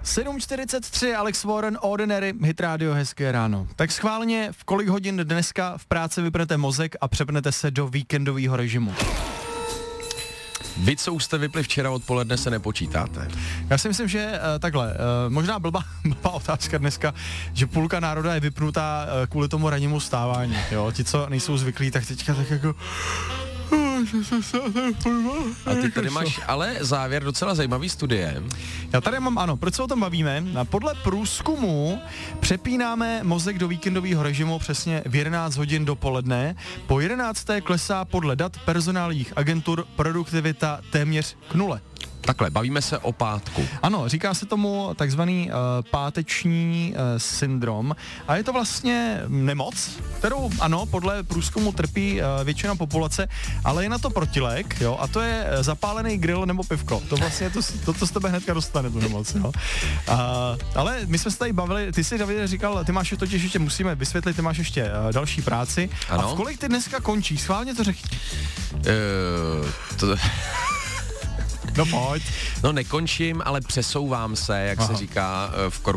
7:43, Alex Warren, Ordinary, Hit Radio, hezké ráno. Tak schválně, v kolik hodin dneska v práci vypnete mozek a přepnete se do víkendového režimu? Vy, co už jste vypli včera odpoledne, se nepočítáte. Já si myslím, že takhle, možná blbá otázka dneska, že půlka národa je vypnutá kvůli tomu rannímu stávání, jo, ti, co nejsou zvyklí, tak teďka tak jako... A ty tady máš ale závěr docela zajímavý studie. Já tady mám, ano, proč se o tom bavíme? Podle průzkumu přepínáme mozek do víkendového režimu přesně v 11 hodin dopoledne. Po 11. klesá podle dat personálních agentur produktivita téměř k nule. Takhle, bavíme se o pátku. Ano, říká se tomu takzvaný páteční syndrom a je to vlastně nemoc, kterou ano, podle průzkumu trpí většina populace, ale je na to protilék, jo, a to je zapálený grill nebo pivko. To vlastně to z tebe hnedka dostane tu nemoc, jo. Ale my jsme se tady bavili, ty si, Davide, říkal, ty máš totiž ještě, musíme vysvětlit, ty máš ještě další práci. Ano? A v kolik ty dneska končí? Schválně to řekni. No pojď. No nekončím, ale přesouvám se, jak se říká v